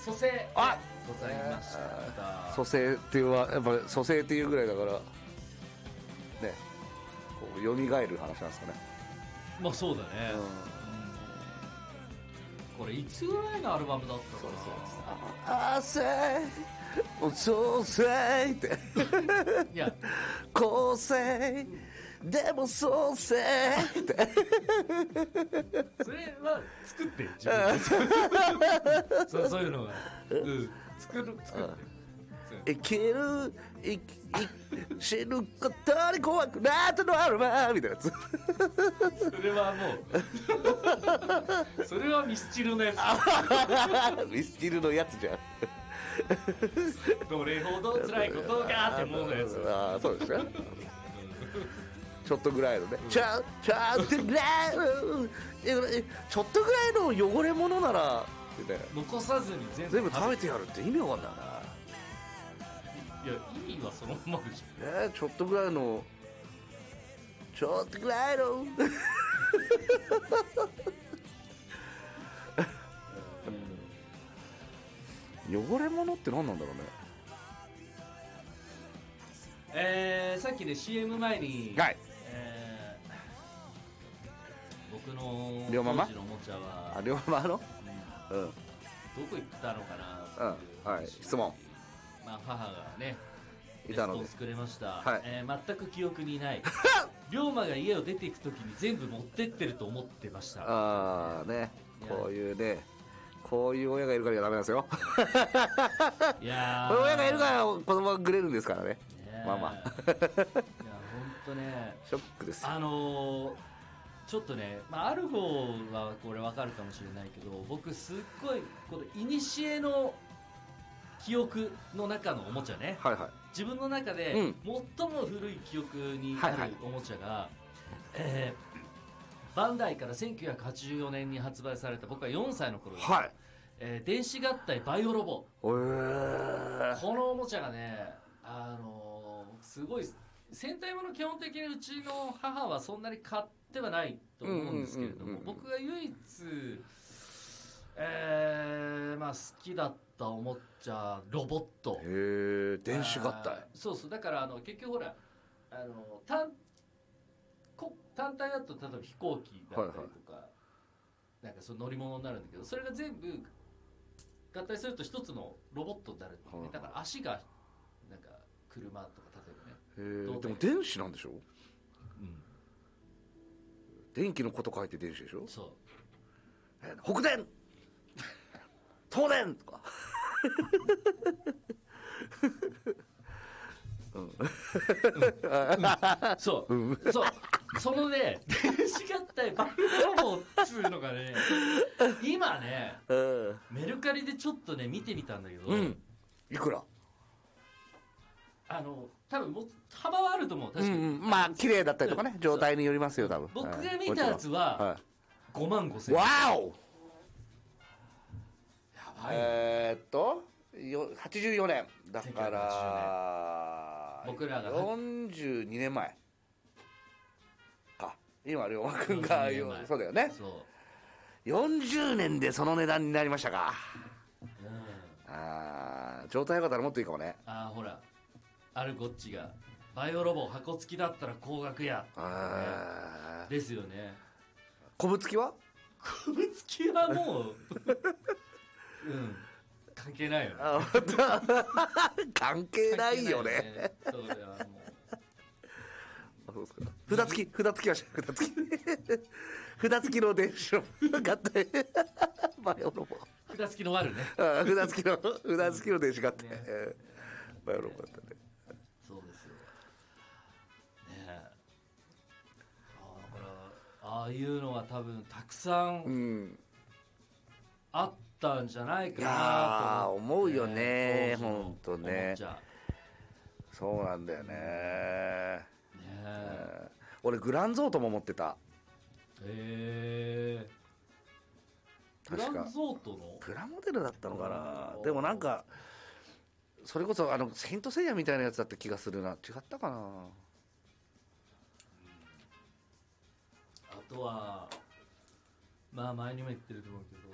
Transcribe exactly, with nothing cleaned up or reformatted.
蘇生あございました。 蘇生っていうはやっぱ蘇生っていうぐらいだからね、こう蘇る話なんですかね。 まあそうだね、うん、これいつぐらいのアルバムだったかな。 あせお蘇生っていや構成でも蘇生ってそれは作って自分でそう、そういうのが、うん、作る作って生きる生き死ぬことに怖くなったのあるわみたいなやつそれはもうそれはミスチルのやつミスチルのやつじゃんどれほど辛いことがって思うのやつ。 ああそうですねちょっとぐらいのね、ちょちょっとぐらいのちょっとぐらいの汚れ物なら残さずに全部全部食べてやるって意味わかんないな。 いや意味はそのままでしょ、 えー、ちょっとぐらいのちょっとぐらいの汚れ物って何なんだろうね。 えー、さっきね シーエム 前に、 はい、 えー、僕の龍馬マ当時のおもちゃはあ龍馬の、 うんうん、 どこ行ったのかなっていう、 うん、はい、質問。 まあ、母がねいたのでレスポンスくれました、 はい、 えー、全く記憶にない龍馬が家を出ていくときに全部持ってってると思ってました。 ああね、こういうねこういう親がいるからダメなんですよいやこういう親がいるから子供がグレるんですからね。まあまあいや本当ねショックですよ。 あのー、ちょっとね、まあ、ある方はこれ分かるかもしれないけど、僕すっごいこの古の記憶の中のおもちゃね、 はいはい、 自分の中で最も古い記憶にあるおもちゃが、はいはい、えー、バンダイからせんきゅうひゃくはちじゅうよねんに発売された、僕はよんさいの頃です、 はい、 えー、電子合体バイオロボ、 えー、 このおもちゃがね、あのーすごい戦隊もの基本的にうちの母はそんなに買ってはないと思うんですけれども、僕が唯一、えーまあ、好きだったおもちゃロボット。 へえ、電子合体。 そうそう、だからあの結局ほらあの単こ単体だと例えば飛行機だったりとか、はいはい、なんかその乗り物になるんだけど、それが全部合体すると一つのロボットになるんだよね、はいはい、だから足がなんか車とか例えばね。 へえ、でも電子なんでしょ、 うん、 電気のこと書いて電子でしょ。 そう、 えー、北電東電とかうんうんうん、 そう、うん、そうそのね電子合体バイオロボっつうのがね今ね、うん、メルカリでちょっとね見てみたんだけど、うん、 いくら？ あの多分も幅はあると思う、確かに、うんうん、 まあ綺麗だったりとかね、状態によりますよ多分。 僕が見たやつはごまんごせんえん。わお、 やばい、 えー、っとはちじゅうよねんだから僕らがよんじゅうにねんまえか。今龍馬くんがそうだよね、そうよんじゅうねんでその値段になりましたか、うん、あ状態良かったらもっといいかもね。 あほらあるこっちがバイオロボ箱付きだったら高額や、あ、ね、ですよね。 昆布付きは昆布付きはもううん関係ないよね関係ないよね。 それはもうあそうですか。札付き札付きは札付き札付きの電子の合体バイオロボ札付きの悪ねあ札付きの札付きの電子合体、ね、バイオロボだったね。 そうですよね。あだからああいうのは多分たくさんあったんじゃないかなと思って、 いや思うよね、本当ね。そうなんだよね。ね俺グランゾートも持ってた。 へえ。グランゾートのプラモデルだったのかな。でもなんかそれこそあのセイントセイヤみたいなやつだった気がするな。違ったかな、うん、 あとはまあ前にも言ってると思うけ